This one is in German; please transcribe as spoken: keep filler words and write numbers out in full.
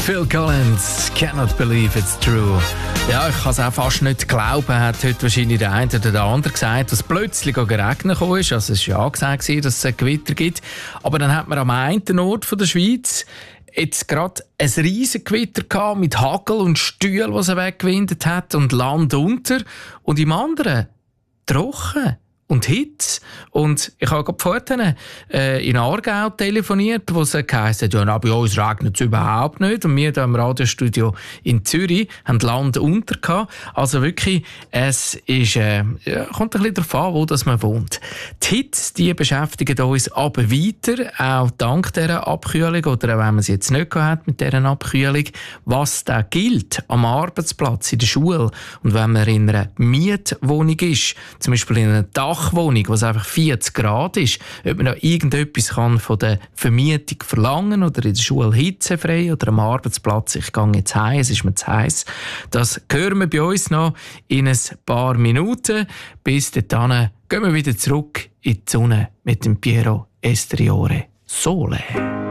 Phil Collins, Cannot Believe It's True. Ja, ich kann es auch fast nicht glauben, hat heute wahrscheinlich der eine oder der andere gesagt, dass plötzlich geregnet gekommen ist. Also es war ja gesagt, dass es ein Gewitter gibt. Aber dann hat man am einen Ort von der Schweiz jetzt gerade ein riesiges Gewitter gehabt mit Hagel und Stühlen, die es weggewindet hat und Land unter. Und im anderen trocken und Hitze. Und ich habe gerade vorhin äh, in Aargau telefoniert, wo es geheißen hat, ja, bei uns regnet es überhaupt nicht. Und wir hier im Radiostudio in Zürich haben Land unter gehabt. Also wirklich, es ist, äh, ja, kommt ein bisschen darauf an, wo das man wohnt. Die Hitze, die beschäftigt uns aber weiter, auch dank dieser Abkühlung, oder auch wenn man es jetzt nicht hat mit dieser Abkühlung, was da gilt am Arbeitsplatz, in der Schule. Und wenn man in einer Mietwohnung ist, zum Beispiel in einer Dachwohnung, wo es einfach vierzig Grad ist, ob man noch irgendetwas kann von der Vermietung verlangen oder in der Schule hitzefrei oder am Arbeitsplatz, ich gehe jetzt heim, es ist mir zu heiß. Das hören wir bei uns noch in ein paar Minuten. Bis dahin gehen wir wieder zurück in die Sonne mit dem Piero Estriore Sole.